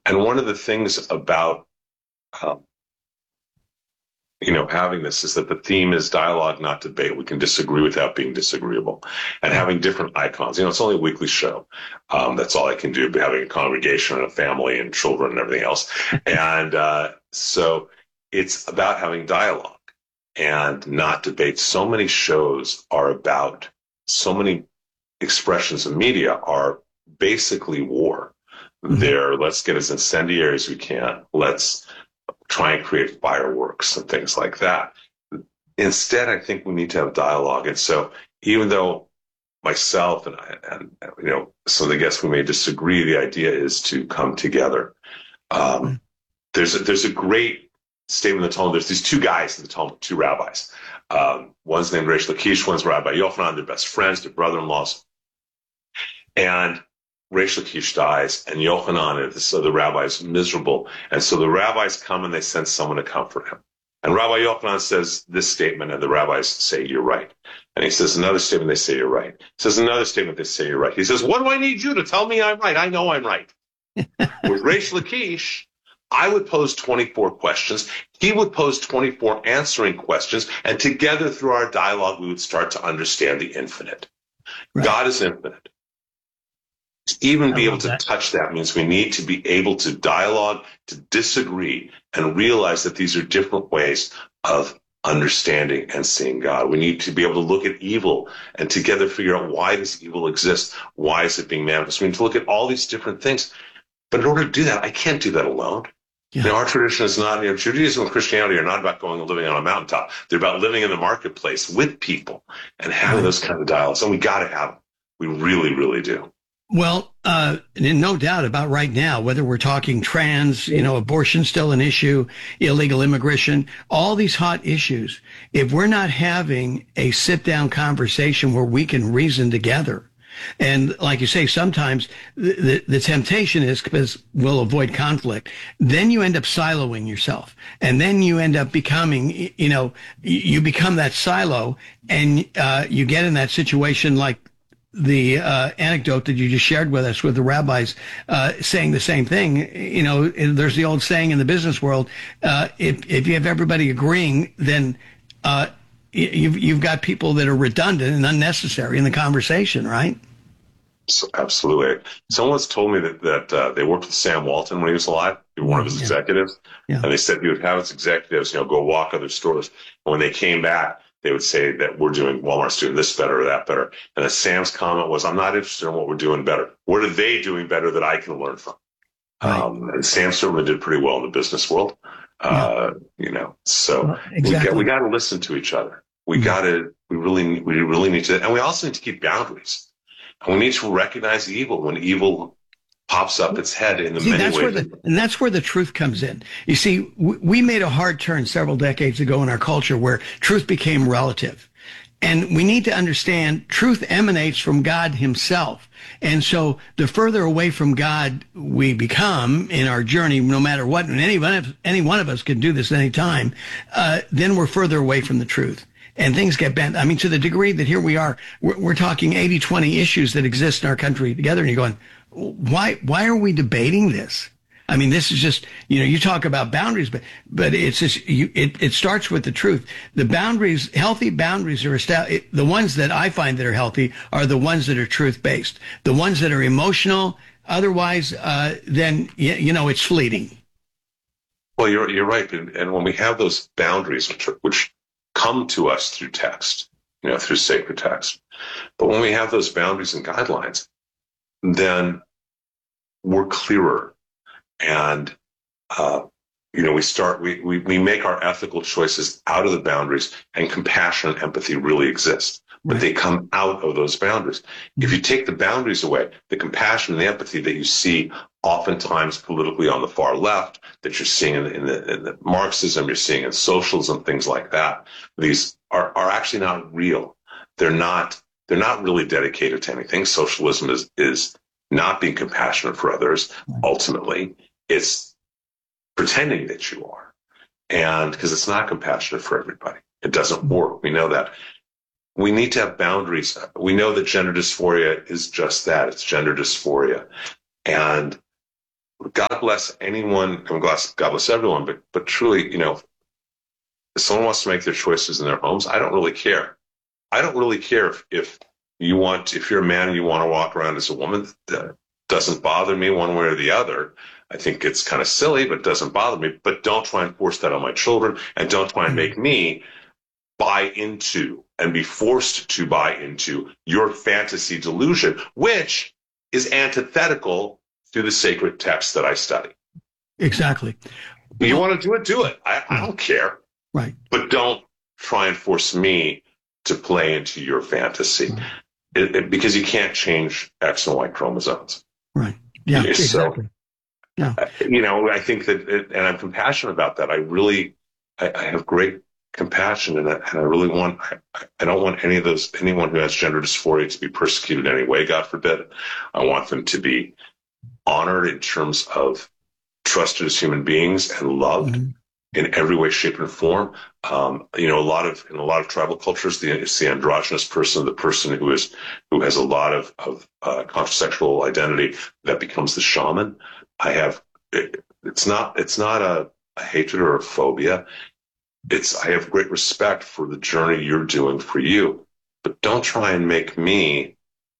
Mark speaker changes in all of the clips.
Speaker 1: And one of the things about, um, having this is that the theme is dialogue, not debate. We can disagree without being disagreeable, and having different icons. It's only a weekly show. That's all I can do, having a congregation and a family and children and everything else. And so it's about having dialogue and not debate. So many shows are about, so many expressions of media are basically war. Mm-hmm. Let's get as incendiary as we can. Let's try and create fireworks and things like that. Instead, I think we need to have dialogue. And so even though myself and some of the guests, we may disagree, the idea is to come together. There's a great statement in the Talmud. There's these two guys in the Talmud, two rabbis. One's named Reish Lakish, one's Rabbi Yochanan. They're best friends, they're brother-in-laws. And Reish Lakish dies, and Yochanan, so the rabbi's miserable. And so the rabbis come and they send someone to comfort him. And Rabbi Yochanan says this statement, and the rabbis say, "You're right." And he says another statement, they say, "You're right." He says another statement, they say, "You're right." He says, "What do I need you to tell me I'm right? I know I'm right." With Reish Lakish, I would pose 24 questions. He would pose 24 answering questions. And together through our dialogue, we would start to understand the infinite. Right. God is infinite. To even be able to touch that means we need to be able to dialogue, to disagree, and realize that these are different ways of understanding and seeing God. We need to be able to look at evil and together figure out, why does evil exist? Why is it being manifest? We need to look at all these different things. But in order to do that, I can't do that alone. Yeah. Our tradition is not, Judaism and Christianity are not about going and living on a mountaintop. They're about living in the marketplace with people and having those kind of dialogues. And we got to have them. We really, really do.
Speaker 2: Well, no doubt about right now, whether we're talking trans, abortion still an issue, illegal immigration, all these hot issues. If we're not having a sit-down conversation where we can reason together, and like you say, sometimes the temptation is, because we'll avoid conflict, then you end up siloing yourself. And then you end up becoming, you become that silo, and you get in that situation like the anecdote that you just shared with us with the rabbis saying the same thing. There's the old saying in the business world, if you have everybody agreeing, then you've got people that are redundant and unnecessary in the conversation, right?
Speaker 1: So, absolutely. Someone's told me that they worked with Sam Walton when he was alive. He was one of his executives. Yeah. And they said he would have his executives, go walk other stores. And when they came back, they would say that Walmart's doing this better or that better. And then Sam's comment was, "I'm not interested in what we're doing better. What are they doing better that I can learn from?" Right. And Sam certainly did pretty well in the business world. So exactly. we got to listen to each other. We really need to, and we also need to keep boundaries. And we need to recognize the evil when evil pops up its head in the many ways.
Speaker 2: And that's where the truth comes in. You see, we made a hard turn several decades ago in our culture where truth became relative. And we need to understand truth emanates from God himself. And so the further away from God we become in our journey, no matter what, and any one of us can do this any time, then we're further away from the truth. And things get bent. I mean, to the degree that here we are, we're talking 80-20 issues that exist in our country together. And you're going, why are we debating this? I mean, this is just, you talk about boundaries, but it's just, it starts with the truth. The boundaries, healthy boundaries are established. The ones that I find that are healthy are the ones that are truth-based. The ones that are emotional, otherwise, then, it's fleeting.
Speaker 1: Well, you're right. And when we have those boundaries, which come to us through text, through sacred text, but when we have those boundaries and guidelines, then we're clearer. And, we make our ethical choices out of the boundaries, and compassion and empathy really exist, but they come out of those boundaries. If you take the boundaries away, the compassion and the empathy that you see oftentimes politically on the far left, that you're seeing in the Marxism, you're seeing in socialism, things like that, these are actually not real. They're not really dedicated to anything. Socialism is not being compassionate for others. Ultimately, it's pretending that you are. And because it's not compassionate for everybody. It doesn't work. We know that. We need to have boundaries. We know that gender dysphoria is just that. It's gender dysphoria. And God bless anyone, and God bless everyone, but truly, if someone wants to make their choices in their homes, I don't really care. I don't really care if you're a man and you want to walk around as a woman. That doesn't bother me one way or the other. I think it's kind of silly, but it doesn't bother me. But don't try and force that on my children, and don't try and make me buy into and be forced to buy into your fantasy delusion, which is antithetical to the sacred texts that I study.
Speaker 2: Exactly.
Speaker 1: You want to do it. I don't care.
Speaker 2: Right.
Speaker 1: But don't try and force me to play into your fantasy, because you can't change X and Y chromosomes.
Speaker 2: Right. Yeah, exactly.
Speaker 1: So, yeah. I think that, and I'm compassionate about that. I have great compassion, and I really I don't want anyone who has gender dysphoria to be persecuted in any way, God forbid. I want them to be honored in terms of trusted as human beings and loved in every way, shape, and form. In a lot of tribal cultures, it's the androgynous person, the person who has a lot of contrasexual identity that becomes the shaman. It's not a hatred or a phobia. I have great respect for the journey you're doing for you, but don't try and make me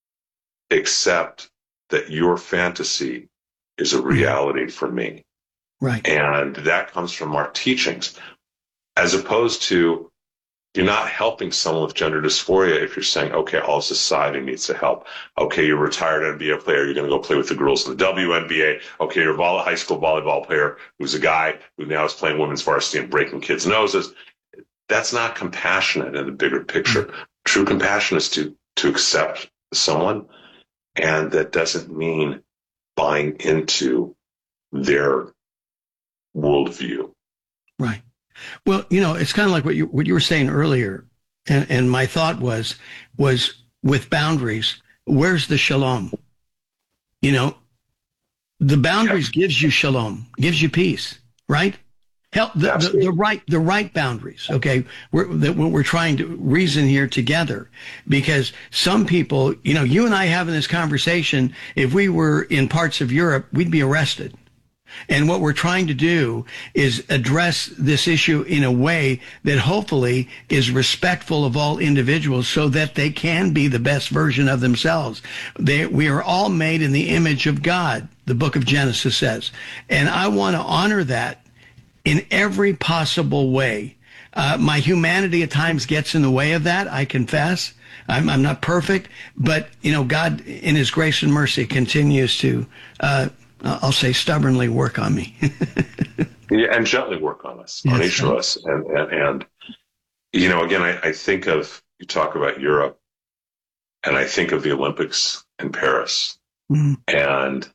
Speaker 1: accept that your fantasy is a reality for me.
Speaker 2: Right.
Speaker 1: And that comes from our teachings, as opposed to, you're not helping someone with gender dysphoria if you're saying, okay, all society needs to help. Okay, you're a retired NBA player. You're going to go play with the girls in the WNBA. Okay, you're a high school volleyball player who's a guy who now is playing women's varsity and breaking kids' noses. That's not compassionate in the bigger picture. True compassion is to accept someone, and that doesn't mean buying into their worldview.
Speaker 2: Right. Well, it's kind of like what you were saying earlier, and my thought was with boundaries, where's the shalom? The boundaries gives you shalom, gives you peace, right? Help the right boundaries. Okay, we're trying to reason here together, because some people, you and I having this conversation, if we were in parts of Europe, we'd be arrested. And what we're trying to do is address this issue in a way that hopefully is respectful of all individuals, so that they can be the best version of themselves. We are all made in the image of God, the book of Genesis says. And I want to honor that in every possible way. My humanity at times gets in the way of that, I confess. I'm not perfect, but, God in his grace and mercy continues to I'll say stubbornly work on me.
Speaker 1: Yeah, and gently work on us, on each of us. And again, I think of, you talk about Europe, and I think of the Olympics in Paris. Mm-hmm. And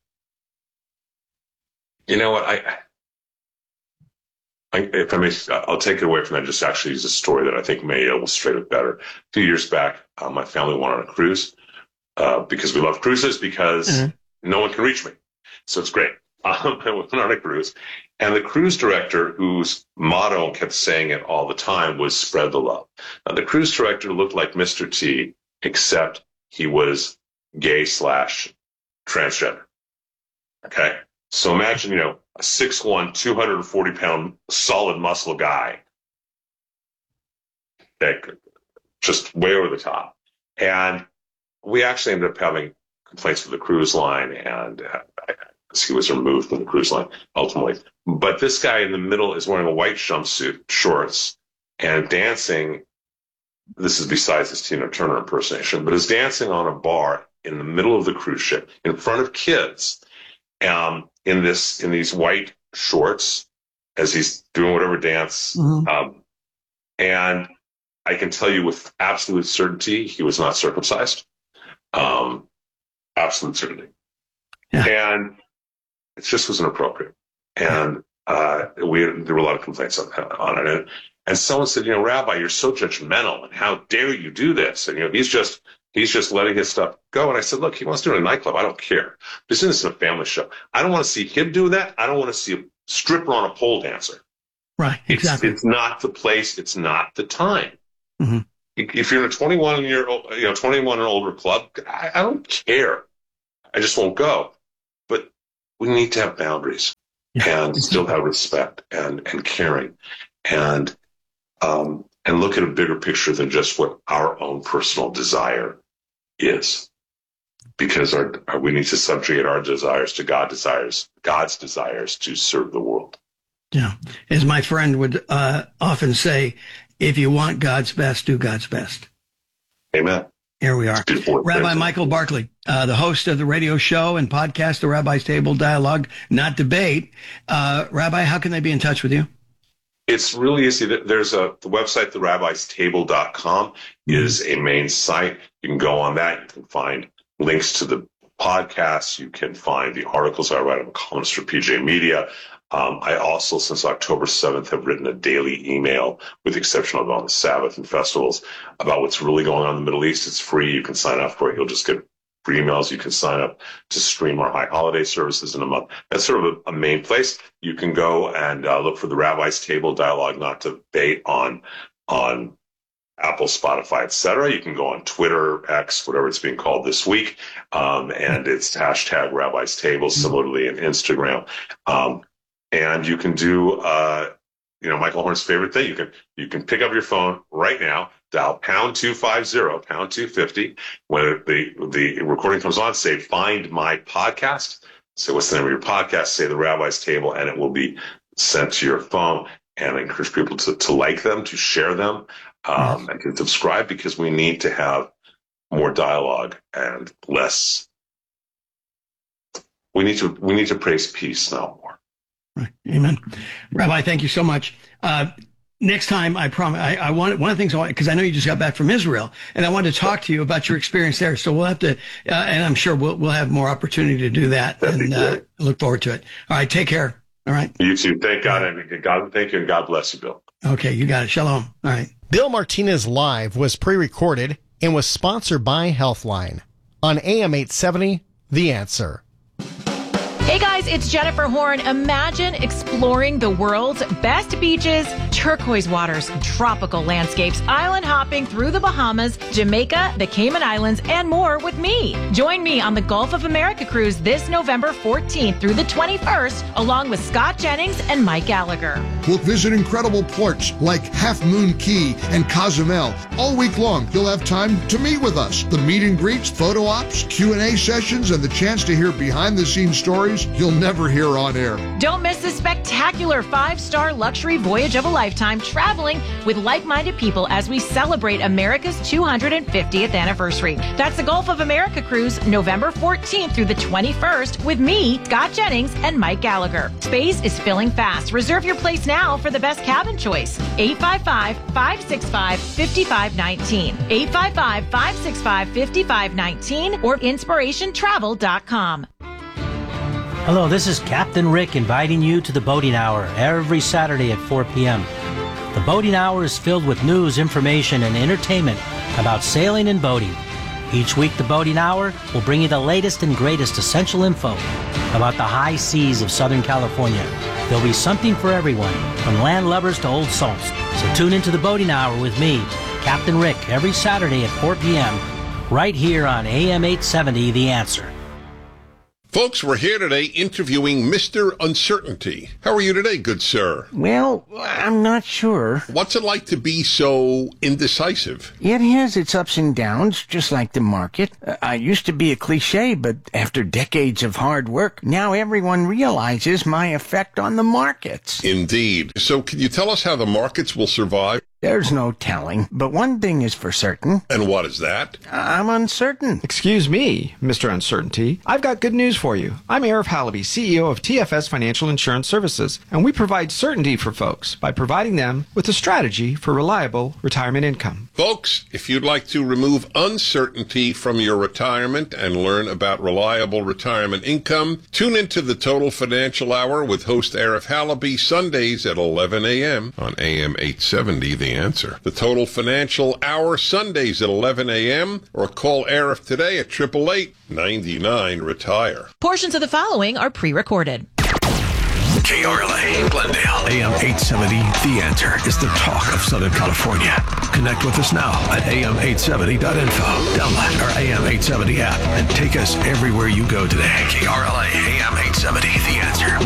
Speaker 1: you know what, if I may, I'll take it away from that, just actually use a story that I think may illustrate it better. 2 years back, my family went on a cruise, because we love cruises, because no one can reach me. So it's great. I went on a cruise, and the cruise director, whose motto, kept saying it all the time, was spread the love. Now, the cruise director looked like Mr. T, except he was gay / transgender. Okay. So imagine, a 6'1", 240-pound solid muscle guy, that just way over the top. And we actually ended up having complaints with the cruise line, and he was removed from the cruise line ultimately. But this guy in the middle is wearing a white jumpsuit, shorts, and dancing. This is besides his Tina Turner impersonation, but is dancing on a bar in the middle of the cruise ship in front of kids, in these white shorts, as he's doing whatever dance. Mm-hmm. And I can tell you with absolute certainty, he was not circumcised. Absolute certainty. Yeah. And it just was inappropriate. And there were a lot of complaints on it. And someone said, Rabbi, you're so judgmental, and how dare you do this? And, he's just letting his stuff go. And I said, look, he wants to do it in a nightclub. I don't care. This isn't a family show. I don't want to see him do that. I don't want to see a stripper on a pole dancer.
Speaker 2: Right, exactly.
Speaker 1: It's not the place. It's not the time.
Speaker 2: Mm-hmm.
Speaker 1: If you're in a 21 and older club, I don't care. I just won't go. But we need to have boundaries and still have respect and caring and look at a bigger picture than just what our own personal desire is. Because we need to subjugate our desires to God's desires to serve the world.
Speaker 2: Yeah. As my friend would often say, if you want God's best, do God's best.
Speaker 1: Amen.
Speaker 2: Here we are. Rabbi Michael Barkley, the host of the radio show and podcast, The Rabbi's Table, Dialogue, Not Debate. Rabbi, how can they be in touch with you?
Speaker 1: It's really easy. There's the website, therabbistable.com is a main site. You can go on that. You can find links to the podcasts. You can find the articles I write. I'm a columnist for PJ Media. I also, since October 7th, have written a daily email, with the exception of on the Sabbath and festivals, about what's really going on in the Middle East. It's free. You can sign up for it. You'll just get free emails. You can sign up to stream our high holiday services in a month. That's sort of a main place. You can go and look for the Rabbi's Table, Dialogue, Not Debate on Apple, Spotify, etc. You can go on Twitter, X, whatever it's being called this week, and it's hashtag Rabbi's Table, similarly in Instagram. And you can do, Michael Horn's favorite thing. You can pick up your phone right now, dial pound 250, pound 250. When the recording comes on, say, find my podcast. Say, what's the name of your podcast? Say the Rabbi's Table, and it will be sent to your phone. And I encourage people to like them, to share them, and to subscribe, because we need to have more dialogue and less. We need to praise peace now more.
Speaker 2: Right. Amen. Rabbi, thank you so much. Next time, I promise, I want one of the things because I know you just got back from Israel, and I wanted to talk to you about your experience there. So we'll have to, and I'm sure we'll have more opportunity to do that, and look forward to it. All right, take care. All right.
Speaker 1: You too. Thank God. Thank you, and God bless you, Bill.
Speaker 2: Okay, you got it. Shalom. All right.
Speaker 3: Bill Martinez Live was pre-recorded and was sponsored by Healthline on AM 870, The Answer.
Speaker 4: Hey guys, it's Jennifer Horn. Imagine exploring the world's best beaches, turquoise waters, tropical landscapes, island hopping through the Bahamas, Jamaica, the Cayman Islands, and more with me. Join me on the Gulf of America cruise this November 14th through the 21st, along with Scott Jennings and Mike Gallagher.
Speaker 5: We'll visit incredible ports like Half Moon Key and Cozumel. All week long, you'll have time to meet with us. The meet and greets, photo ops, Q&A sessions, and the chance to hear behind-the-scenes stories you'll never hear on air.
Speaker 4: Don't miss this spectacular 5-star luxury voyage of a lifetime, traveling with like-minded people as we celebrate America's 250th anniversary. That's the Gulf of America cruise, November 14th through the 21st, with me, Scott Jennings, and Mike Gallagher. Space is filling fast. Reserve your place now for the best cabin choice. 855-565-5519. 855-565-5519 or inspirationtravel.com.
Speaker 6: Hello, this is Captain Rick inviting you to the Boating Hour every Saturday at 4 p.m. The Boating Hour is filled with news, information, and entertainment about sailing and boating. Each week, the Boating Hour will bring you the latest and greatest essential info about the high seas of Southern California. There'll be something for everyone, from land lovers to old salts. So tune into the Boating Hour with me, Captain Rick, every Saturday at 4 p.m. right here on AM 870, The Answer.
Speaker 7: Folks, we're here today interviewing Mr. Uncertainty. How are you today, good sir?
Speaker 8: Well, I'm not sure.
Speaker 7: What's it like to be so indecisive?
Speaker 8: It has its ups and downs, just like the market. I used to be a cliche, but after decades of hard work, now everyone realizes my effect on the markets.
Speaker 7: Indeed. So can you tell us how the markets will survive?
Speaker 8: There's no telling, but one thing is for certain.
Speaker 7: And what is that?
Speaker 8: I'm uncertain.
Speaker 9: Excuse me, Mr. Uncertainty. I've got good news for you. I'm Arif Halaby, CEO of TFS Financial Insurance Services, and we provide certainty for folks by providing them with a strategy for reliable retirement income.
Speaker 7: Folks, if you'd like to remove uncertainty from your retirement and learn about reliable retirement income, tune into the Total Financial Hour with host Arif Halaby Sundays at 11 a.m. on AM 870, The Answer. The Total Financial Hour Sundays at 11 a.m. or call Arif today at 888-99-RETIRE.
Speaker 4: Portions of the following are pre-recorded.
Speaker 10: KRLA, Glendale, AM 870. The Answer is the talk of Southern California. Connect with us now at am870.info. Download our AM 870 app and take us everywhere you go today. KRLA, AM 870. The Answer.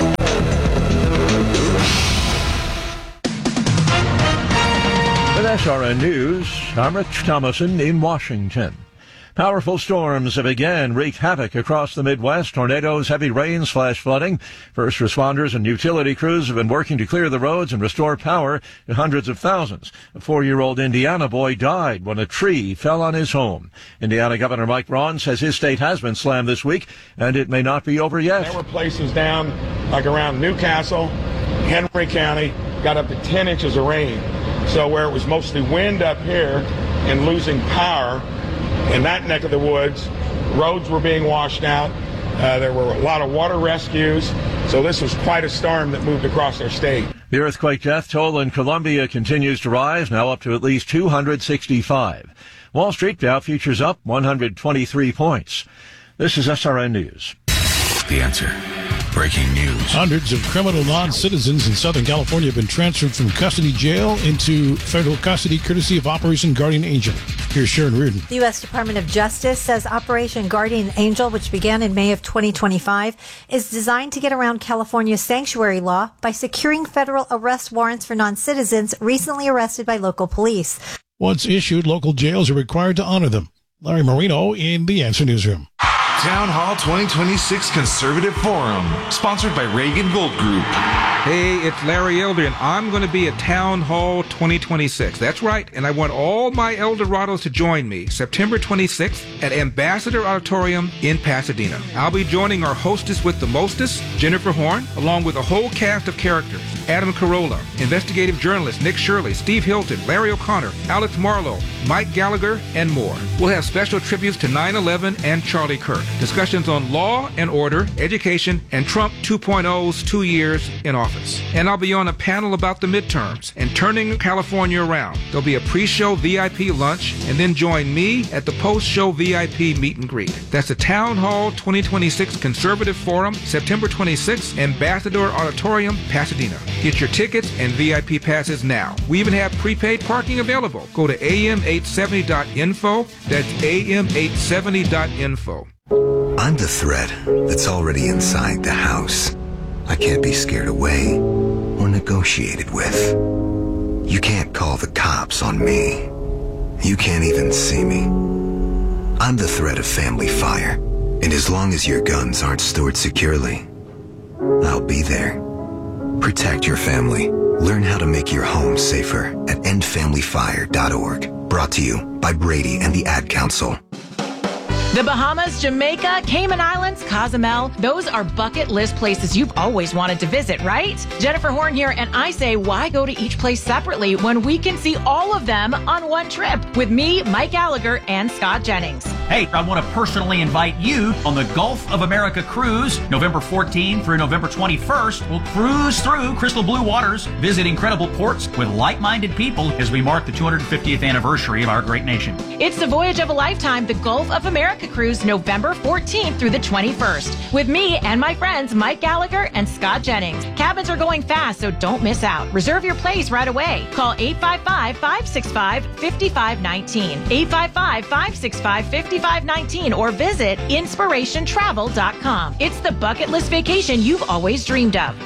Speaker 11: With SRN News, I'm Rich Thomason in Washington. Powerful storms have again wreaked havoc across the Midwest. Tornadoes, heavy rains, flash flooding. First responders and utility crews have been working to clear the roads and restore power to hundreds of thousands. A 4-year-old Indiana boy died when a tree fell on his home. Indiana Governor Mike Braun says his state has been slammed this week, and it may not be over yet.
Speaker 12: There were places down like around Newcastle, Henry County, got up to 10 inches of rain. So where it was mostly wind up here and losing power, in that neck of the woods, roads were being washed out. There were a lot of water rescues. So this was quite a storm that moved across our state.
Speaker 11: The earthquake death toll in Colombia continues to rise, now up to at least 265. Wall Street Dow futures up 123 points. This is SRN News.
Speaker 10: The Answer. Breaking news.
Speaker 13: Hundreds of criminal non-citizens in Southern California have been transferred from custody jail into federal custody courtesy of Operation Guardian Angel. Here's Sharon Reardon.
Speaker 14: The U.S. Department of Justice says Operation Guardian Angel, which began in May of 2025, is designed to get around California's sanctuary law by securing federal arrest warrants for non-citizens recently arrested by local police.
Speaker 13: Once issued, local jails are required to honor them. Larry Marino in the Answer Newsroom.
Speaker 15: Town Hall 2026 Conservative Forum, sponsored by Reagan Gold Group.
Speaker 16: Hey, it's Larry Elder, and I'm going to be at Town Hall 2026. That's right, and I want all my Eldorados to join me September 26th at Ambassador Auditorium in Pasadena. I'll be joining our hostess with the mostest, Jennifer Horn, along with a whole cast of characters. Adam Carolla, investigative journalist Nick Shirley, Steve Hilton, Larry O'Connor, Alex Marlowe, Mike Gallagher, and more. We'll have special tributes to 9/11 and Charlie Kirk. Discussions on law and order, education, and Trump 2.0's 2 years in office. And I'll be on a panel about the midterms and turning California around. There'll be a pre-show VIP lunch, and then join me at the post-show VIP meet and greet. That's the Town Hall 2026 Conservative Forum, September 26th, Ambassador Auditorium, Pasadena. Get your tickets and VIP passes now. We even have prepaid parking available. Go to am870.info. That's am870.info.
Speaker 10: I'm the threat that's already inside the house. I can't be scared away or negotiated with. You can't call the cops on me. You can't even see me. I'm the threat of family fire, and as long as your guns aren't stored securely, I'll be there. Protect your family. Learn how to make your home safer at endfamilyfire.org. Brought to you by Brady and the Ad Council.
Speaker 4: The Bahamas, Jamaica, Cayman Islands, Cozumel, those are bucket list places you've always wanted to visit, right? Jennifer Horn here, and I say, why go to each place separately when we can see all of them on one trip with me, Mike Gallagher, and Scott Jennings?
Speaker 17: Hey, I want to personally invite you on the Gulf of America cruise, November 14th through November 21st. We'll cruise through crystal blue waters, visit incredible ports with like-minded people as we mark the 250th anniversary of our great nation.
Speaker 4: It's the voyage of a lifetime, the Gulf of America cruise, November 14th through the 21st, with me and my friends Mike Gallagher and Scott Jennings. Cabins are going fast, so don't miss out. Reserve your place right away. Call 855-565-5519, 855-565-5519, or visit inspirationtravel.com. It's the bucket list vacation you've always dreamed of.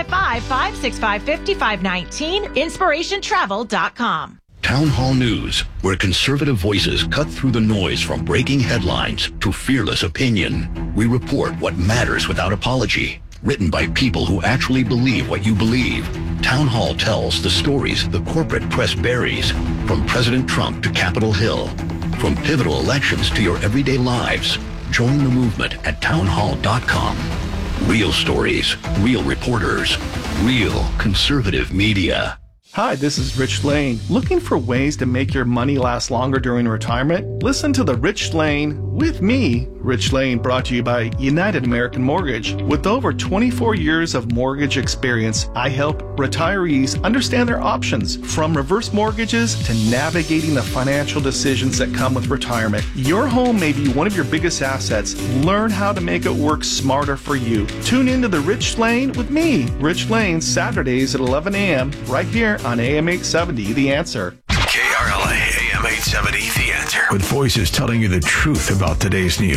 Speaker 4: 855-565-5519, inspirationtravel.com.
Speaker 18: Town Hall News, where conservative voices cut through the noise from breaking headlines to fearless opinion. We report what matters without apology. Written by people who actually believe what you believe. Town Hall tells the stories the corporate press buries, from President Trump to Capitol Hill, from pivotal elections to your everyday lives. Join the movement at townhall.com. Real stories, real reporters, real conservative media.
Speaker 19: Hi, this is Rich Lane. Looking for ways to make your money last longer during retirement? Listen to The Rich Lane with me, Rich Lane, brought to you by United American Mortgage. With over 24 years of mortgage experience, I help retirees understand their options, from reverse mortgages to navigating the financial decisions that come with retirement. Your home may be one of your biggest assets. Learn how to make it work smarter for you. Tune into The Rich Lane with me, Rich Lane, Saturdays at 11 a.m. right here on AM 870, The Answer.
Speaker 20: KRLA, AM 870, The Answer. With voices telling you the truth about today's news.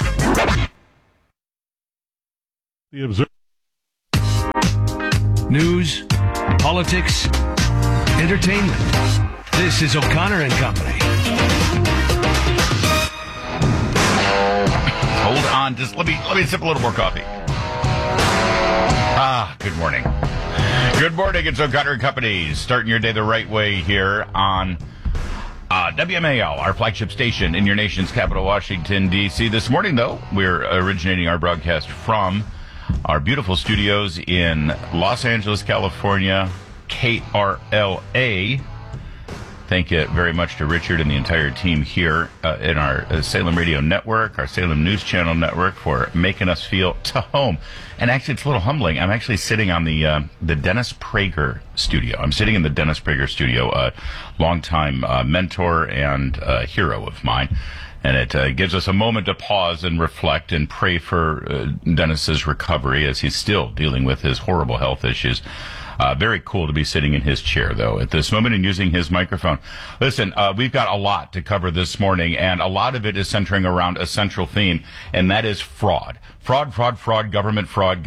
Speaker 11: The Observer.
Speaker 20: News, politics, entertainment. This is O'Connor and Company.
Speaker 21: Hold on, just let me sip a little more coffee. Good morning. Good morning, it's O'Connor and Company. Starting your day the right way here on WMAL, our flagship station in your nation's capital, Washington, D.C. This morning, though, we're originating our broadcast from our beautiful studios in Los Angeles, California, KRLA. Thank you very much to Richard and the entire team here in our Salem Radio Network, our Salem News Channel Network, for making us feel to home. And actually, it's a little humbling. I'm actually sitting on the Dennis Prager studio. I'm sitting in the Dennis Prager studio, a longtime mentor and hero of mine. And it gives us a moment to pause and reflect and pray for Dennis's recovery, as he's still dealing with his horrible health issues. Very cool to be sitting in his chair, though, at this moment and using his microphone. Listen, we've got a lot to cover this morning, and a lot of it is centering around a central theme, and that is fraud. Fraud, government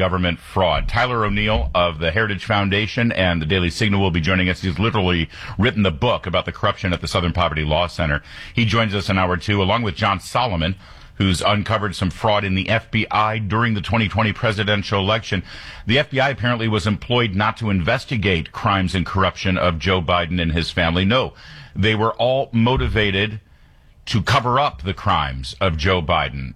Speaker 21: fraud. Tyler O'Neill of the Heritage Foundation and the Daily Signal will be joining us. He's literally written the book about the corruption at the Southern Poverty Law Center. He joins us in hour two, along with John Solomon, who's uncovered some fraud in the FBI during the 2020 presidential election. The FBI apparently was employed not to investigate crimes and corruption of Joe Biden and his family. No, they were all motivated to cover up the crimes of Joe Biden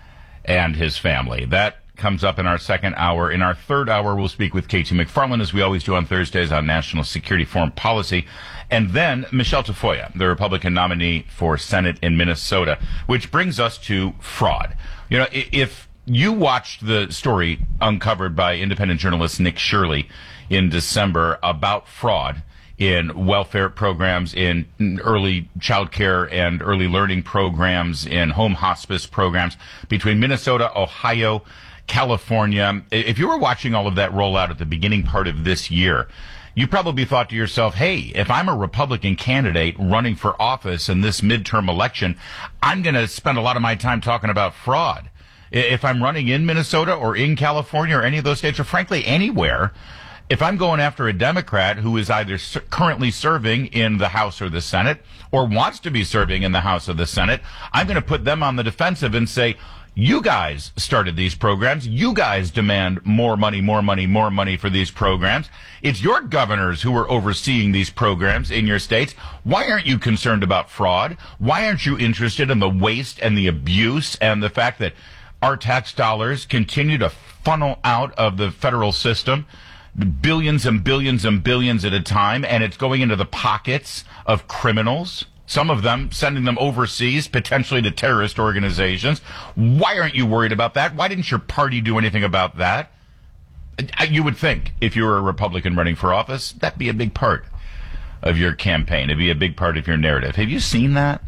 Speaker 21: and his family. That comes up in our second hour. In our third hour, we'll speak with Katie McFarland, as we always do on Thursdays, on national security foreign policy. And then Michelle Tafoya, the Republican nominee for Senate in Minnesota, which brings us to fraud. You know, if you watched the story uncovered by independent journalist Nick Shirley in December about fraud in welfare programs, in early child care and early learning programs, in home hospice programs between Minnesota, Ohio, California. If you were watching all of that roll out at the beginning part of this year, you probably thought to yourself, hey, if I'm a Republican candidate running for office in this midterm election, I'm going to spend a lot of my time talking about fraud. If I'm running in Minnesota or in California or any of those states, or frankly anywhere, if I'm going after a Democrat who is either currently serving in the House or the Senate or wants to be serving in the House or the Senate, I'm going to put them on the defensive and say, you guys started these programs. You guys demand more money for these programs. It's your governors who are overseeing these programs in your states. Why aren't you concerned about fraud? Why aren't you interested in the waste and the abuse and the fact that our tax dollars continue to funnel out of the federal system, billions and billions and billions at a time, and it's going into the pockets of criminals? Some of them sending them overseas, potentially to terrorist organizations. Why aren't you worried about that? Why didn't your party do anything about that? You would think if you were a Republican running for office, that'd be a big part of your campaign. It'd be a big part of your narrative. Have you seen that?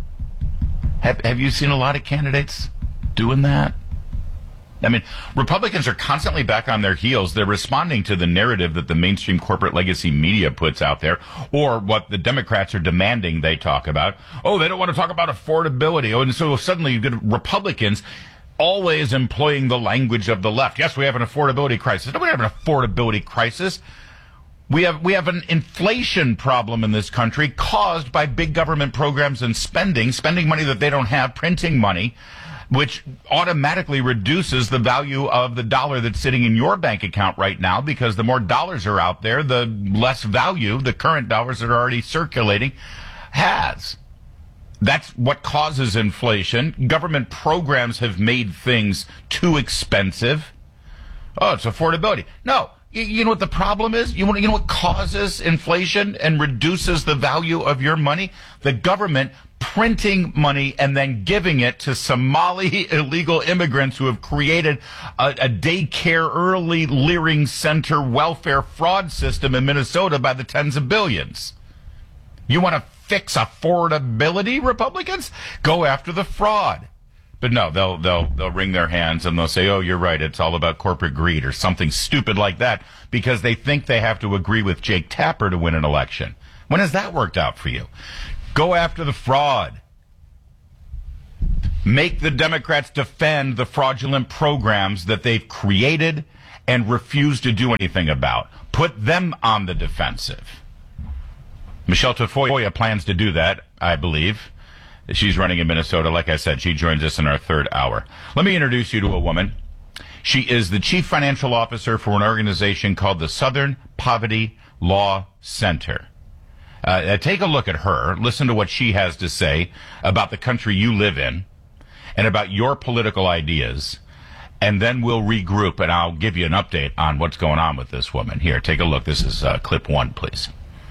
Speaker 21: Have you seen a lot of candidates doing that? I mean, Republicans are constantly back on their heels. They're responding to the narrative that the mainstream corporate legacy media puts out there, or what the Democrats are demanding they talk about. Oh, they don't want to talk about affordability. Oh, and so suddenly you get Republicans always employing the language of the left. Yes, we have an affordability crisis. No, we don't have an affordability crisis. We have an inflation problem in this country caused by big government programs and spending money that they don't have, printing money, which automatically reduces the value of the dollar that's sitting in your bank account right now, because the more dollars are out there, the less value the current dollars that are already circulating has. That's what causes inflation. Government programs have made things too expensive. Oh, it's affordability. No, You know what the problem is? You know what causes inflation and reduces the value of your money? The government printing money and then giving it to Somali illegal immigrants who have created a daycare, early learning center welfare fraud system in Minnesota by the tens of billions. You want to fix affordability, Republicans? Go after the fraud. But no, they'll wring their hands and they'll say, oh, you're right, it's all about corporate greed or something stupid like that because they think they have to agree with Jake Tapper to win an election. When has that worked out for you? Go after the fraud. Make the Democrats defend the fraudulent programs that they've created and refuse to do anything about. Put them on the defensive. Michelle Tafoya plans to do that, I believe. She's running in Minnesota. Like I said, she joins us in our third hour. Let me introduce you to a woman. She is the chief financial officer for an organization called the Southern Poverty Law Center. Take a look at her. Listen to what she has to say about the country you live in and about your political ideas. And then we'll regroup, and I'll give you an update on what's going on with this woman. Here, take a look. This is clip 1, please.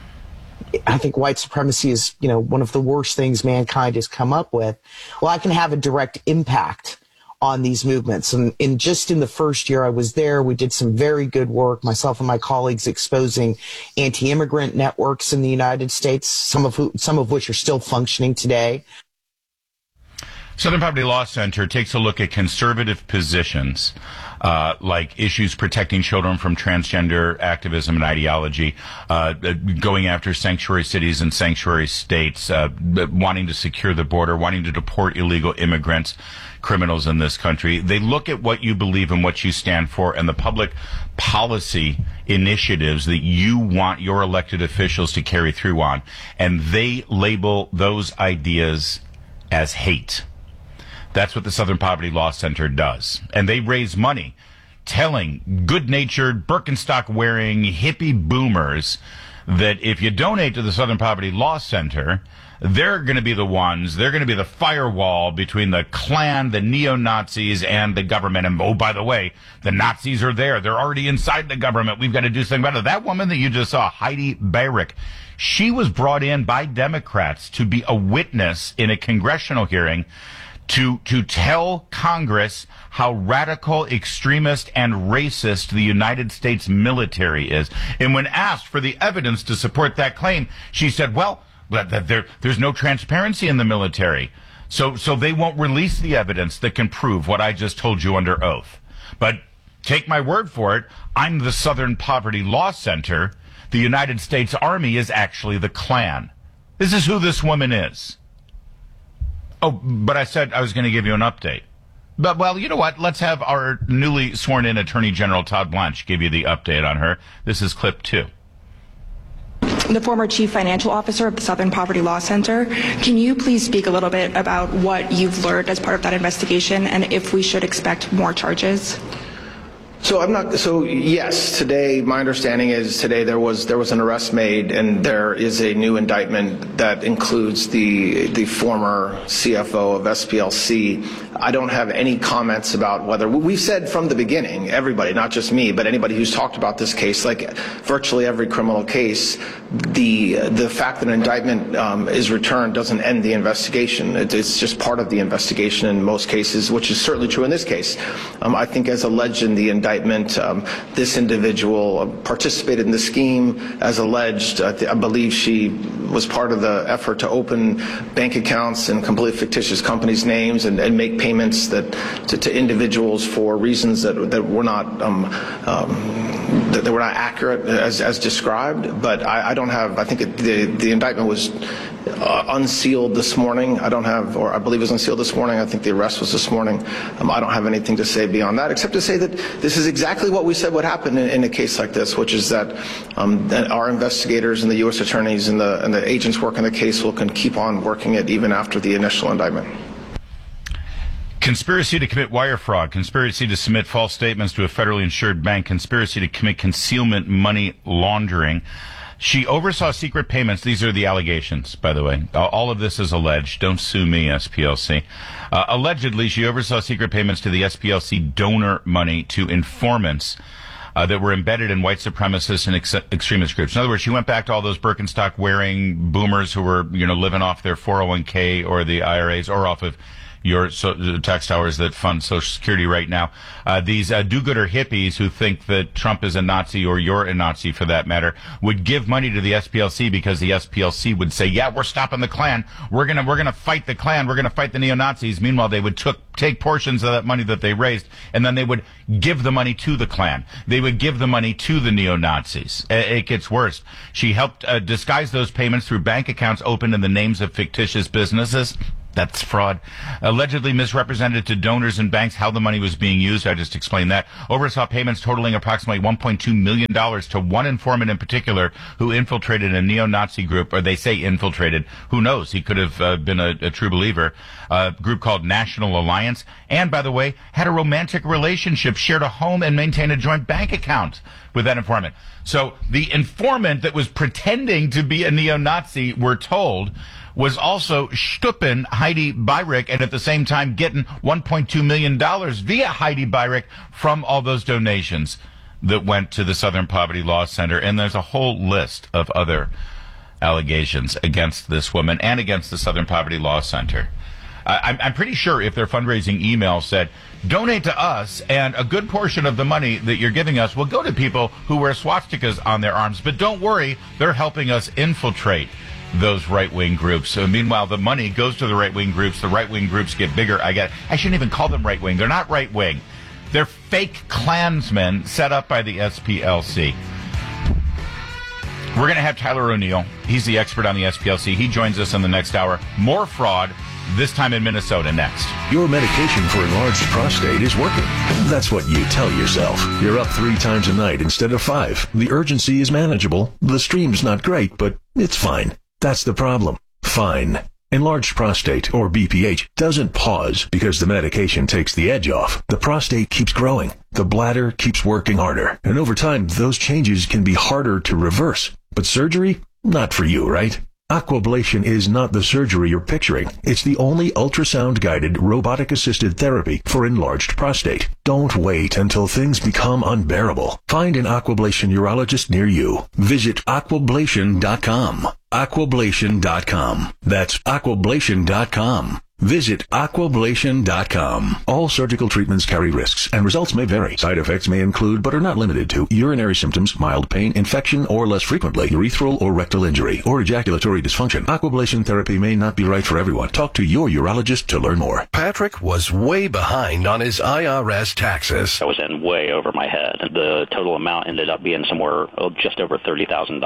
Speaker 1: I think white supremacy is, one of the worst things mankind has come up with. Well, I can have a direct impact on these movements. And just in the first year I was there, we did some very good work, myself and my colleagues, exposing anti-immigrant networks in the United States, some of which are still functioning today.
Speaker 21: Southern Poverty Law Center takes a look at conservative positions like issues protecting children from transgender activism and ideology, going after sanctuary cities and sanctuary states, wanting to secure the border, wanting to deport illegal immigrants, criminals in this country. They look at what you believe and what you stand for and the public policy initiatives that you want your elected officials to carry through on, and they label those ideas as hate. That's what the Southern Poverty Law Center does. And they raise money telling good-natured, Birkenstock-wearing hippie boomers that if you donate to the Southern Poverty Law Center, they're going to be the ones, they're going to be the firewall between the Klan, the neo-Nazis, and the government. And, oh, by the way, the Nazis are there. They're already inside the government. We've got to do something about it. That woman that you just saw, Heidi Beirich, she was brought in by Democrats to be a witness in a congressional hearing to tell Congress how radical, extremist, and racist the United States military is. And when asked for the evidence to support that claim, she said, well, there's no transparency in the military. So they won't release the evidence that can prove what I just told you under oath. But take my word for it, I'm the Southern Poverty Law Center. The United States Army is actually the Klan. This is who this woman is. Oh, but I said I was going to give you an update. But, well, you know what? Let's have our newly sworn-in Attorney General Todd Blanche give you the update on her. This is clip 2.
Speaker 22: The former chief financial officer of the Southern Poverty Law Center. Can you please speak a little bit about what you've learned as part of that investigation and if we should expect more charges?
Speaker 23: So yes, today, my understanding is today there was an arrest made and there is a new indictment that includes the former CFO of SPLC. I don't have any comments about whether, we've said from the beginning, everybody, not just me, but anybody who's talked about this case, like virtually every criminal case, the fact that an indictment is returned doesn't end the investigation. It's just part of the investigation in most cases, which is certainly true in this case. I think as alleged in the indictment, this individual participated in the scheme as alleged. I believe she was part of the effort to open bank accounts in completely fictitious companies' names and make payments to individuals for reasons that were not accurate as described. But I don't have. I think the indictment was unsealed this morning. I believe it was unsealed this morning. I think the arrest was this morning. I don't have anything to say beyond that, except to say that this is exactly what we said would happen in a case like this, which is that our investigators and the U.S. attorneys and the agents working the case can keep on working it even after the initial indictment.
Speaker 21: Conspiracy to commit wire fraud, conspiracy to submit false statements to a federally insured bank, conspiracy to commit concealment money laundering. She oversaw secret payments. These are the allegations, by the way. All of this is alleged. Don't sue me, SPLC. Allegedly, she oversaw secret payments to the SPLC donor money to informants that were embedded in white supremacist and extremist groups. In other words, she went back to all those Birkenstock-wearing boomers who were, living off their 401k or the IRAs or off of your tax dollars that fund Social Security right now. These do-gooder hippies who think that Trump is a Nazi, or you're a Nazi for that matter, would give money to the SPLC because the SPLC would say, yeah, we're stopping the Klan. We're gonna fight the Klan. We're gonna fight the neo-Nazis. Meanwhile, they would take portions of that money that they raised, and then they would give the money to the Klan. They would give the money to the neo-Nazis. It gets worse. She helped disguise those payments through bank accounts opened in the names of fictitious businesses. That's fraud. Allegedly misrepresented to donors and banks how the money was being used. I just explained that. Oversaw payments totaling approximately $1.2 million to one informant in particular who infiltrated a neo-Nazi group, or they say infiltrated. Who knows? He could have been a true believer. A group called National Alliance. And, by the way, had a romantic relationship, shared a home, and maintained a joint bank account with that informant. So the informant that was pretending to be a neo-Nazi, we're told, was also stupping Heidi Beirich, and at the same time getting $1.2 million via Heidi Beirich from all those donations that went to the Southern Poverty Law Center. And there's a whole list of other allegations against this woman and against the Southern Poverty Law Center. I'm pretty sure if their fundraising email said, donate to us, and a good portion of the money that you're giving us will go to people who wear swastikas on their arms. But don't worry, they're helping us infiltrate those right-wing groups. So meanwhile, the money goes to the right-wing groups. The right-wing groups get bigger. I shouldn't even call them right-wing. They're not right-wing. They're fake Klansmen set up by the SPLC. We're going to have Tyler O'Neill. He's the expert on the SPLC. He joins us in the next hour. More fraud, this time in Minnesota next.
Speaker 20: Your medication for enlarged prostate is working. That's what you tell yourself. You're up 3 times a night instead of 5. The urgency is manageable. The stream's not great, but it's fine. That's the problem. Fine. Enlarged prostate, or BPH, doesn't pause because the medication takes the edge off. The prostate keeps growing. The bladder keeps working harder. And over time, those changes can be harder to reverse. But surgery? Not for you, right? Aquablation is not the surgery you're picturing. It's the only ultrasound-guided, robotic-assisted therapy for enlarged prostate. Don't wait until things become unbearable. Find an Aquablation urologist near you. Visit aquablation.com. Aquablation.com. That's aquablation.com. Visit aquablation.com. All surgical treatments carry risks, and results may vary. Side effects may include, but are not limited to, urinary symptoms, mild pain, infection, or less frequently, urethral or rectal injury, or ejaculatory dysfunction. Aquablation therapy may not be right for everyone. Talk to your urologist to learn more.
Speaker 2: Patrick was way behind on his IRS taxes.
Speaker 3: I was in way over my head. The total amount ended up being somewhere just over $30,000.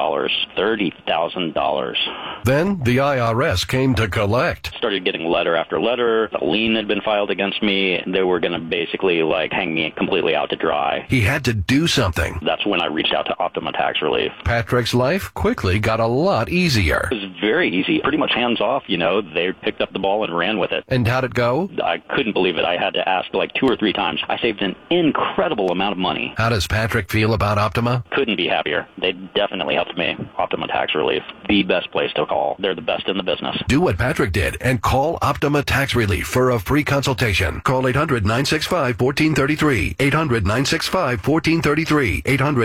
Speaker 3: $30,000.
Speaker 2: Then the IRS came to collect.
Speaker 3: Started getting letter after letter. A lien had been filed against me. They were going to basically hang me completely out to dry.
Speaker 2: He had to do something.
Speaker 3: That's when I reached out to Optima Tax Relief.
Speaker 2: Patrick's life quickly got a lot easier.
Speaker 3: It was very easy. Pretty much hands off, They picked up the ball and ran with it.
Speaker 2: And how'd it go?
Speaker 3: I couldn't believe it. I had to ask 2 or 3 times. I saved an incredible amount of money.
Speaker 2: How does Patrick feel about Optima?
Speaker 3: Couldn't be happier. They definitely helped me. Optima Tax Relief. The best place to call. They're the best in the business.
Speaker 2: Do what Patrick did and call Optima Tax Relief for a free consultation. Call 800-965-1433. 800-965-1433.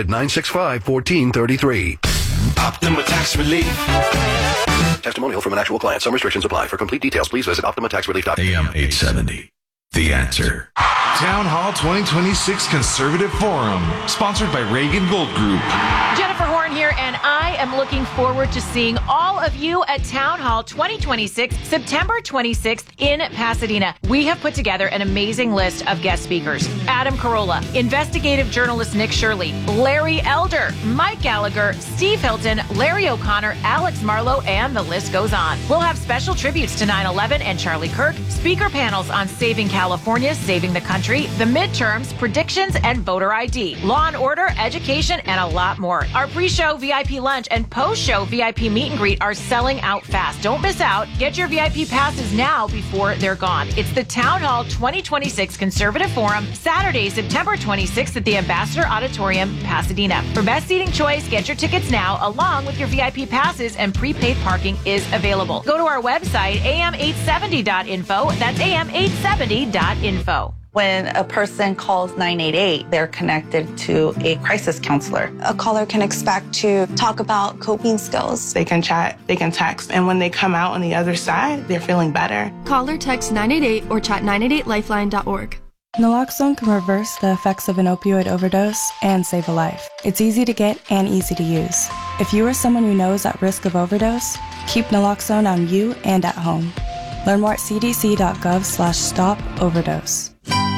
Speaker 2: 800-965-1433.
Speaker 5: Optima Tax Relief.
Speaker 2: Testimonial from an actual client. Some restrictions apply. For complete details, please visit OptimaTaxRelief.com.
Speaker 20: AM 870. The Answer.
Speaker 15: Town Hall 2026 Conservative Forum, sponsored by Reagan Gold Group.
Speaker 4: Jennifer Horn here, and I am looking forward to seeing all of you at Town Hall 2026, September 26th in Pasadena. We have put together an amazing list of guest speakers. Adam Carolla, investigative journalist Nick Shirley, Larry Elder, Mike Gallagher, Steve Hilton, Larry O'Connor, Alex Marlowe, and the list goes on. We'll have special tributes to 9/11 and Charlie Kirk, speaker panels on saving California, saving the country, the midterms, predictions, and voter ID, law and order, education, and a lot more. Our pre-show VIP lunch and post-show VIP meet and greet are selling out fast. Don't miss out. Get your VIP passes now before they're gone. It's the Town Hall 2026 Conservative Forum, Saturday, September 26th at the Ambassador Auditorium, Pasadena. For best seating choice, get your tickets now along with your VIP passes, and prepaid parking is available. Go to our website, am870.info. That's am870.info.
Speaker 6: When a person calls 988, they're connected to a crisis counselor.
Speaker 22: A caller can expect to talk about coping skills.
Speaker 8: They can chat, they can text, and when they come out on the other side, they're feeling better.
Speaker 9: Call or text 988 or chat 988lifeline.org.
Speaker 24: Naloxone can reverse the effects of an opioid overdose and save a life. It's easy to get and easy to use. If you or someone you know is at risk of overdose, keep Naloxone on you and at home. Learn more at cdc.gov/stop-overdose.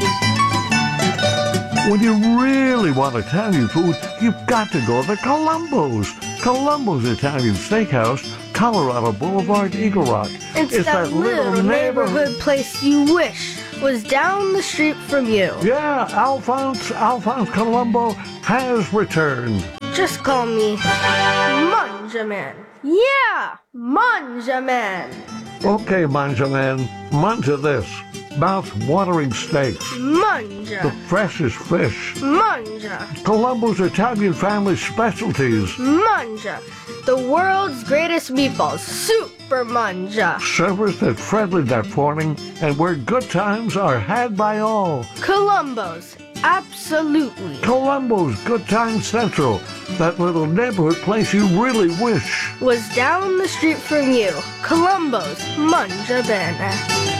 Speaker 25: When you really want Italian food, you've got to go to Columbo's. Columbo's Italian Steakhouse, Colorado Boulevard, Eagle Rock.
Speaker 26: It's that little neighborhood place you wish was down the street from you.
Speaker 25: Yeah, Alphonse Columbo has returned.
Speaker 26: Just call me Manjaman. Yeah, Manjaman.
Speaker 25: Okay, Manjaman, manja this. Mouth-watering steaks.
Speaker 26: Manja.
Speaker 25: The freshest fish.
Speaker 26: Manja.
Speaker 25: Columbo's Italian family specialties.
Speaker 26: Manja. The world's greatest meatballs. Super Manja.
Speaker 25: Serviced at friendly that morning and where good times are had by all.
Speaker 26: Columbo's. Absolutely.
Speaker 25: Columbo's Good Time Central. That little neighborhood place you really wish
Speaker 26: was down the street from you. Columbo's. Manja bene.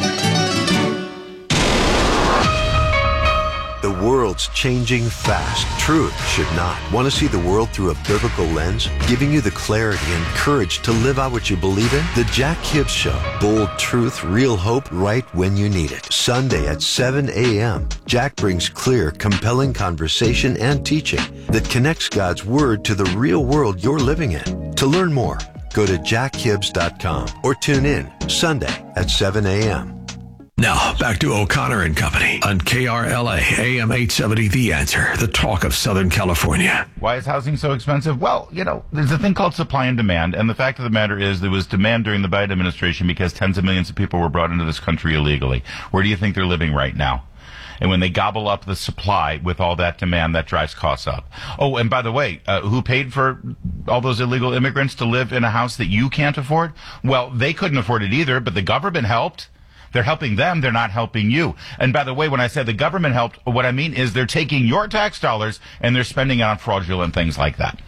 Speaker 27: The world's changing fast. Truth should not. Want to see the world through a biblical lens? Giving you the clarity and courage to live out what you believe in? The Jack Hibbs Show. Bold truth, real hope, right when you need it. Sunday at 7 a.m. Jack brings clear, compelling conversation and teaching that connects God's Word to the real world you're living in. To learn more, go to jackhibbs.com or tune in Sunday at 7 a.m.
Speaker 20: Now, back to O'Connor and Company on KRLA AM 870, The Answer, the talk of Southern California.
Speaker 21: Why is housing so expensive? Well, there's a thing called supply and demand, and the fact of the matter is there was demand during the Biden administration because tens of millions of people were brought into this country illegally. Where do you think they're living right now? And when they gobble up the supply with all that demand, that drives costs up. Oh, and by the way, who paid for all those illegal immigrants to live in a house that you can't afford? Well, they couldn't afford it either, but the government helped. They're helping them. They're not helping you. And by the way, when I say the government helped, what I mean is they're taking your tax dollars and they're spending it on fraudulent things like that.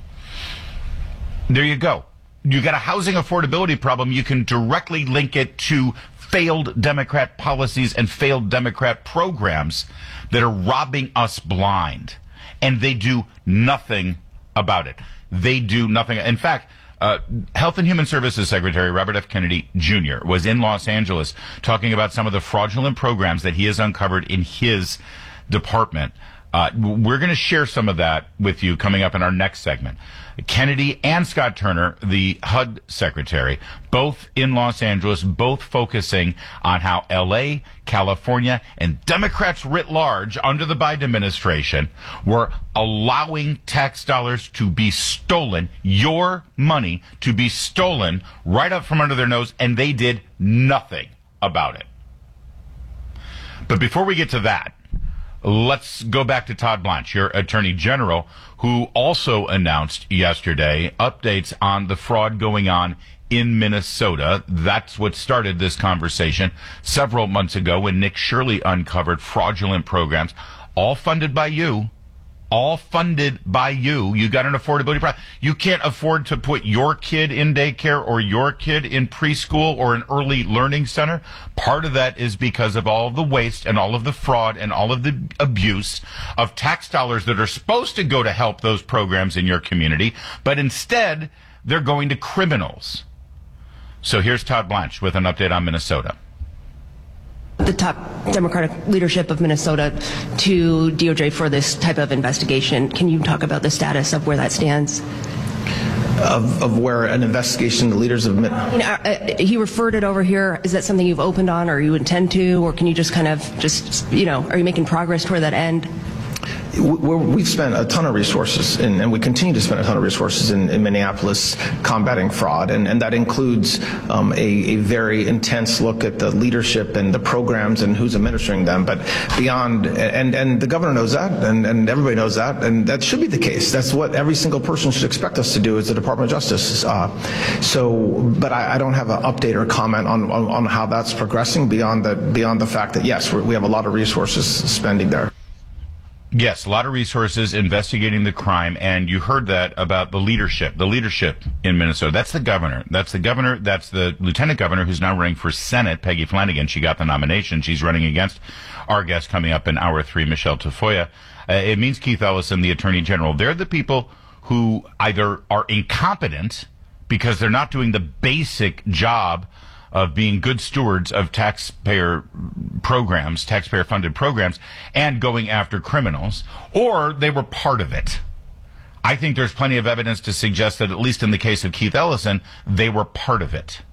Speaker 21: There you go. You got a housing affordability problem. You can directly link it to failed Democrat policies and failed Democrat programs that are robbing us blind. And they do nothing about it. They do nothing. In fact, Health and Human Services Secretary Robert F. Kennedy Jr. was in Los Angeles talking about some of the fraudulent programs that he has uncovered in his department. We're going to share some of that with you coming up in our next segment. Kennedy and Scott Turner, the HUD secretary, both in Los Angeles, both focusing on how L.A., California, and Democrats writ large under the Biden administration were allowing tax dollars to be stolen, your money to be stolen right up from under their nose, and they did nothing about it. But before we get to that, let's go back to Todd Blanche, your Attorney General, who also announced yesterday updates on the fraud going on in Minnesota. That's what started this conversation several months ago when Nick Shirley uncovered fraudulent programs, all funded by you. All funded by you. You got an affordability problem. You can't afford to put your kid in daycare or your kid in preschool or an early learning center. Part of that is because of all of the waste and all of the fraud and all of the abuse of tax dollars that are supposed to go to help those programs in your community, but instead they're going to criminals. So here's Todd Blanche with an update on Minnesota.
Speaker 28: The top Democratic leadership of Minnesota to DOJ for this type of investigation. Can you talk about the status of where that stands?
Speaker 23: Of where an investigation, the leaders of
Speaker 28: he referred it over here. Is that something you've opened on or you intend to, or can you just are you making progress toward that end?
Speaker 23: we've spent a ton of resources, and we continue to spend a ton of resources in Minneapolis combating fraud, and that includes a very intense look at the leadership and the programs and who's administering them. But beyond, and the governor knows that, and everybody knows that, and that should be the case. That's what every single person should expect us to do as the Department of Justice. But I don't have an update or comment on how that's progressing beyond the fact that yes, we have a lot of resources spending there.
Speaker 21: Yes, a lot of resources investigating the crime, and you heard that about the leadership in Minnesota. That's the governor. That's the lieutenant governor who's now running for Senate, Peggy Flanagan. She got the nomination. She's running against our guest coming up in hour 3, Michelle Tafoya. It means Keith Ellison, the attorney general. They're the people who either are incompetent because they're not doing the basic job of being good stewards of taxpayer-funded programs, and going after criminals, or they were part of it. I think there's plenty of evidence to suggest that, at least in the case of Keith Ellison, they were part of it.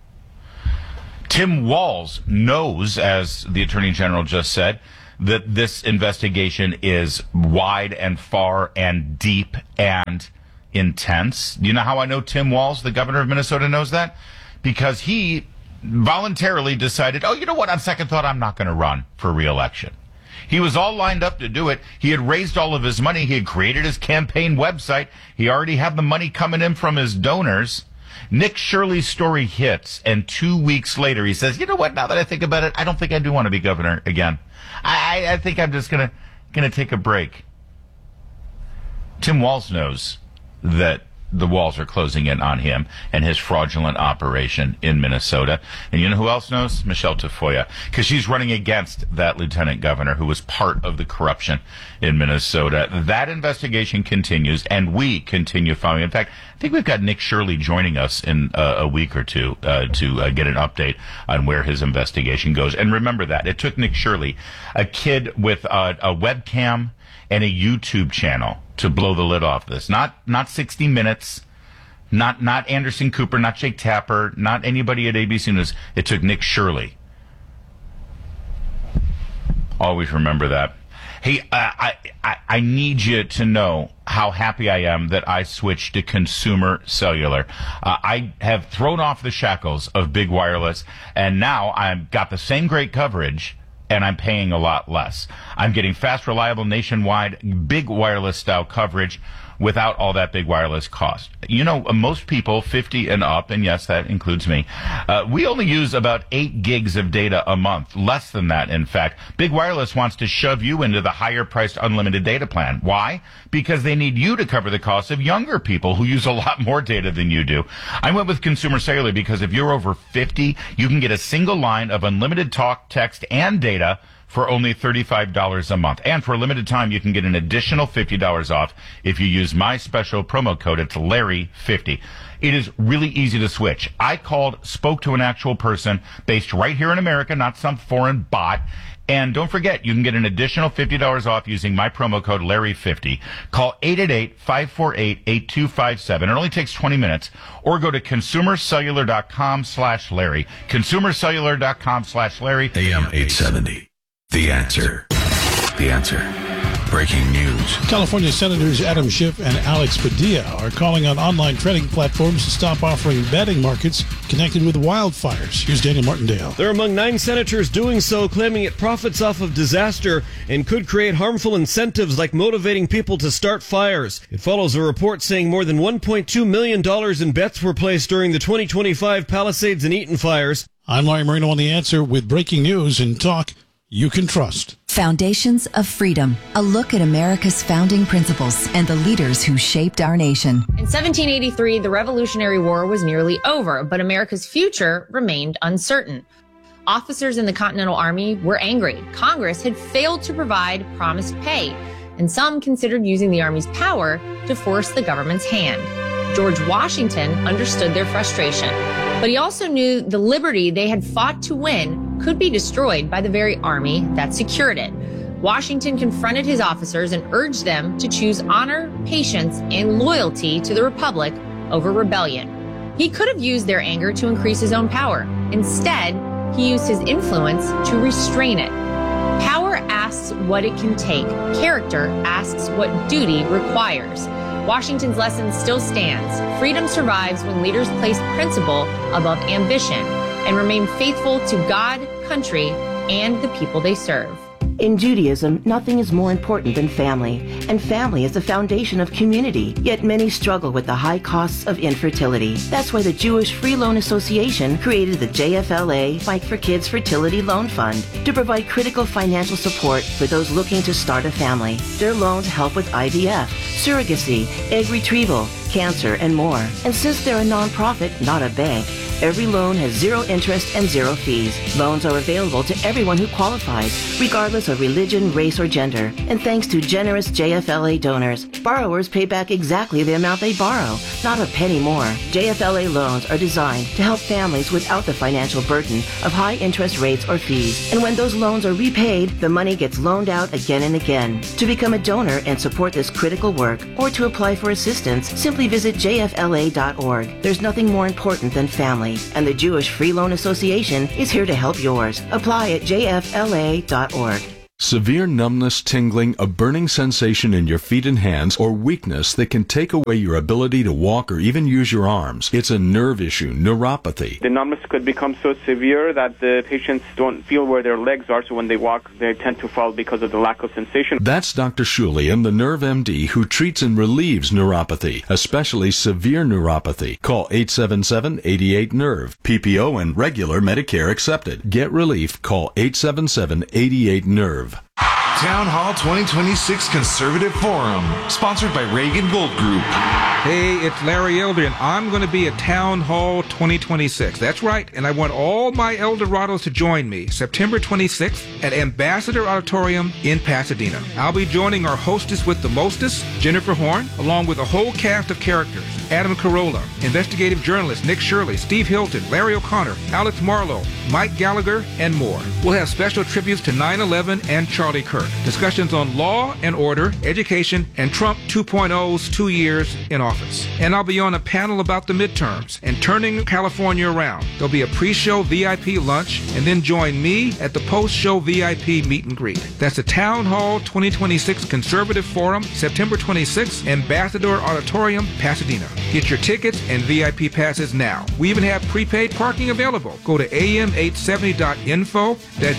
Speaker 21: Tim Walz knows, as the Attorney General just said, that this investigation is wide and far and deep and intense. You know how I know Tim Walz, the governor of Minnesota, knows that? Because he voluntarily decided, oh, you know what, on second thought, I'm not going to run for re-election. He was all lined up to do it. He had raised all of his money. He had created his campaign website. He already had the money coming in from his donors. Nick Shirley's story hits, and 2 weeks later he says, you know what, now that I think about it, I don't think I do want to be governor again. I think I'm just gonna take a break. Tim Walz knows that the walls are closing in on him and his fraudulent operation in Minnesota. And you know who else knows? Michelle Tafoya, because she's running against that lieutenant governor who was part of the corruption in Minnesota. That investigation continues, and we continue following. In fact, I think we've got Nick Shirley joining us in a week or two to get an update on where his investigation goes. And remember that. It took Nick Shirley, a kid with a webcam and a YouTube channel, to blow the lid off this. Not 60 Minutes, not Anderson Cooper, not Jake Tapper, not anybody at ABC News. It took Nick Shirley. Always remember that. Hey, I need you to know how happy I am that I switched to Consumer Cellular. I have thrown off the shackles of big wireless, and now I've got the same great coverage, and I'm paying a lot less. I'm getting fast, reliable, nationwide, big wireless style coverage without all that big wireless cost. You know, most people 50 and up, and yes, that includes me, we only use about 8 gigs of data a month. Less than that, in fact. Big Wireless wants to shove you into the higher priced unlimited data plan. Why? Because they need you to cover the cost of younger people who use a lot more data than you do. I went with Consumer Cellular because if you're over 50, you can get a single line of unlimited talk, text, and data for only $35 a month. And for a limited time, you can get an additional $50 off if you use my special promo code. It's Larry50. It is really easy to switch. I spoke to an actual person based right here in America, not some foreign bot. And don't forget, you can get an additional $50 off using my promo code Larry50. Call 888-548-8257. It only takes 20 minutes. Or go to consumercellular.com/Larry. Consumercellular.com/Larry.
Speaker 7: AM 870. The Answer. The Answer. Breaking news.
Speaker 10: California Senators Adam Schiff and Alex Padilla are calling on online trading platforms to stop offering betting markets connected with wildfires. Here's Daniel Martindale.
Speaker 12: They're among 9 senators doing so, claiming it profits off of disaster and could create harmful incentives like motivating people to start fires. It follows a report saying more than $1.2 million in bets were placed during the 2025 Palisades and Eaton fires.
Speaker 10: I'm Larry Marino on The Answer with breaking news and talk you can trust.
Speaker 13: Foundations of Freedom, a look at America's founding principles and the leaders who shaped our nation.
Speaker 14: In 1783, the Revolutionary War was nearly over, but America's future remained uncertain. Officers in the Continental Army were angry. Congress had failed to provide promised pay, and some considered using the Army's power to force the government's hand. George Washington understood their frustration, but he also knew the liberty they had fought to win could be destroyed by the very army that secured it. Washington confronted his officers and urged them to choose honor, patience, and loyalty to the Republic over rebellion. He could have used their anger to increase his own power. Instead, he used his influence to restrain it. Power asks asks what it can take. Character asks what duty requires. Washington's lesson still stands. Freedom survives when leaders place principle above ambition and remain faithful to God, country, and the people they serve.
Speaker 1: In Judaism, nothing is more important than family, and family is the foundation of community, yet many struggle with the high costs of infertility. That's why the Jewish Free Loan Association created the JFLA Fight for Kids Fertility Loan Fund to provide critical financial support for those looking to start a family. Their loans help with IVF, surrogacy, egg retrieval, cancer, and more. And since they're a nonprofit, not a bank, every loan has zero interest and zero fees. Loans are available to everyone who qualifies, regardless of religion, race, or gender. And thanks to generous JFLA donors, borrowers pay back exactly the amount they borrow, not a penny more. JFLA loans are designed to help families without the financial burden of high interest rates or fees. And when those loans are repaid, the money gets loaned out again and again. To become a donor and support this critical work, or to apply for assistance, simply visit jfla.org. There's nothing more important than family, and the Jewish Free Loan Association is here to help yours. Apply at jfla.org.
Speaker 3: Severe numbness, tingling, a burning sensation in your feet and hands, or weakness that can take away your ability to walk or even use your arms. It's a nerve issue, neuropathy.
Speaker 5: The numbness could become so severe that the patients don't feel where their legs are, so when they walk, they tend to fall because of the lack of sensation.
Speaker 3: That's Dr. Shulian, the Nerve MD, who treats and relieves neuropathy, especially severe neuropathy. Call 877-88-NERVE. PPO and regular Medicare accepted. Get relief. Call 877-88-NERVE.
Speaker 15: Town Hall 2026 Conservative Forum, sponsored by Reagan Gold Group.
Speaker 11: Hey, it's Larry Elder, and I'm going to be at Town Hall 2026. That's right, and I want all my Eldorados to join me September 26th at Ambassador Auditorium in Pasadena. I'll be joining our hostess with the mostest, Jennifer Horn, along with a whole cast of characters: Adam Carolla, investigative journalist Nick Shirley, Steve Hilton, Larry O'Connor, Alex Marlowe, Mike Gallagher, and more. We'll have special tributes to 9/11 and Charlie Kirk, discussions on law and order, education, and Trump 2.0's 2 years in office. And I'll be on a panel about the midterms and turning California around. There'll be a pre-show VIP lunch, and then join me at the post-show VIP meet and greet. That's the Town Hall 2026 Conservative Forum, September 26th, Ambassador Auditorium, Pasadena. Get your tickets and VIP passes now. We even have prepaid parking available. Go to am870.info. That's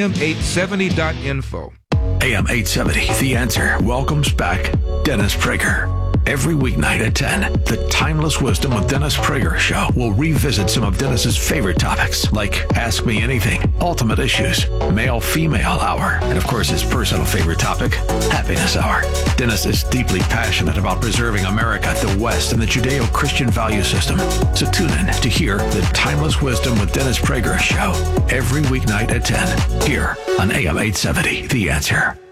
Speaker 11: am870.info.
Speaker 7: AM 870, The Answer, welcomes back Dennis Prager. Every weeknight at 10, the Timeless Wisdom with Dennis Prager show will revisit some of Dennis's favorite topics, like Ask Me Anything, Ultimate Issues, Male-Female Hour, and of course his personal favorite topic, Happiness Hour. Dennis is deeply passionate about preserving America, the West, and the Judeo-Christian value system. So tune in to hear the Timeless Wisdom with Dennis Prager show every weeknight at 10, here on AM 870, The Answer.